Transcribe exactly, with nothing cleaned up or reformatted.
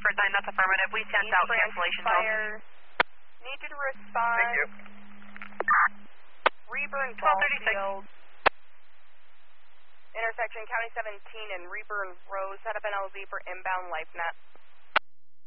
Crawford nine, that's affirmative. We sent out cancellation fire. Need you to respond. Thank you. Reburn Ballfield. Intersection County seventeen and Reburn Road. Set up an L Z for inbound LifeNet.